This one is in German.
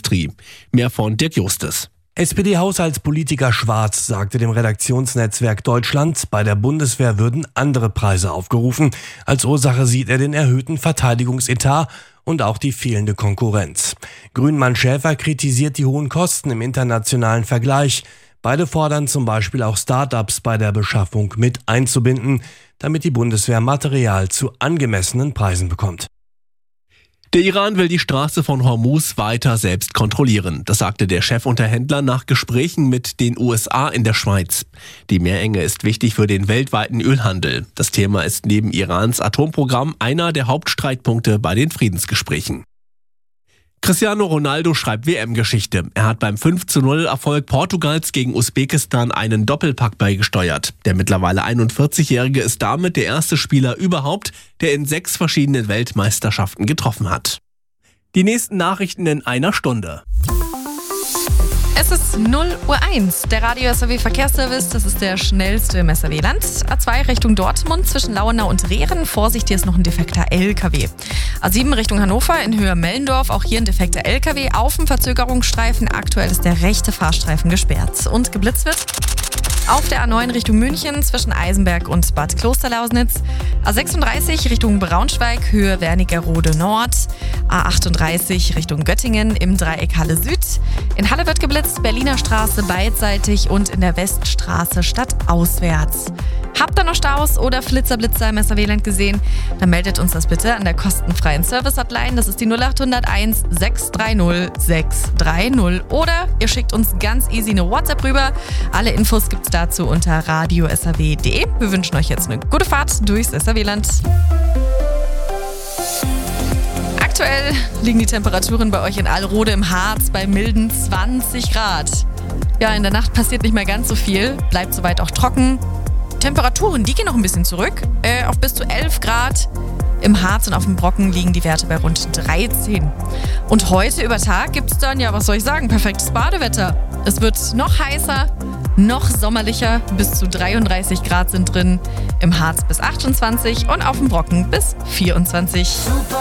Industrie. Mehr von Dirk Justes. SPD-Haushaltspolitiker Schwarz sagte dem Redaktionsnetzwerk Deutschland, bei der Bundeswehr würden andere Preise aufgerufen. Als Ursache sieht er den erhöhten Verteidigungsetat und auch die fehlende Konkurrenz. Grünmann Schäfer kritisiert die hohen Kosten im internationalen Vergleich. Beide fordern zum Beispiel auch Start-ups bei der Beschaffung mit einzubinden, damit die Bundeswehr Material zu angemessenen Preisen bekommt. Der Iran will die Straße von Hormuz weiter selbst kontrollieren. Das sagte der Chefunterhändler nach Gesprächen mit den USA in der Schweiz. Die Meerenge ist wichtig für den weltweiten Ölhandel. Das Thema ist neben Irans Atomprogramm einer der Hauptstreitpunkte bei den Friedensgesprächen. Cristiano Ronaldo schreibt WM-Geschichte. Er hat beim 5:0-Erfolg Portugals gegen Usbekistan einen Doppelpack beigesteuert. Der mittlerweile 41-Jährige ist damit der erste Spieler überhaupt, der in 6 verschiedenen Weltmeisterschaften getroffen hat. Die nächsten Nachrichten in einer Stunde. Es ist 0:01 der Radio SAW Verkehrsservice, das ist der schnellste im SAW-Land. A2 Richtung Dortmund zwischen Lauenau und Rehren. Vorsicht, hier ist noch ein defekter LKW. A7 Richtung Hannover in Höhe Mellendorf, auch hier ein defekter LKW auf dem Verzögerungsstreifen. Aktuell ist der rechte Fahrstreifen gesperrt und geblitzt wird. Auf der A9 Richtung München zwischen Eisenberg und Bad Klosterlausnitz. A36 Richtung Braunschweig, Höhe Wernigerode Nord. A38 Richtung Göttingen im Dreieck Halle Süd. In Halle wird geblitzt, Berliner Straße beidseitig und in der Weststraße stadtauswärts. Habt ihr noch Staus oder Flitzer-Blitzer im SAW-Land gesehen? Dann meldet uns das bitte an der kostenfreien Service-Hotline. Das ist die 0801 630 630. Oder ihr schickt uns ganz easy eine WhatsApp rüber. Alle Infos gibt's dazu unter radiosaw.de. Wir wünschen euch jetzt eine gute Fahrt durchs SAW-Land. Aktuell liegen die Temperaturen bei euch in Alrode im Harz bei milden 20 Grad. Ja, in der Nacht passiert nicht mehr ganz so viel, bleibt soweit auch trocken. Temperaturen, die gehen noch ein bisschen zurück, auf bis zu 11 Grad. Im Harz und auf dem Brocken liegen die Werte bei rund 13. Und heute über Tag gibt es dann, ja, was soll ich sagen, perfektes Badewetter. Es wird noch heißer, noch sommerlicher, bis zu 33 Grad sind drin. Im Harz bis 28 und auf dem Brocken bis 24.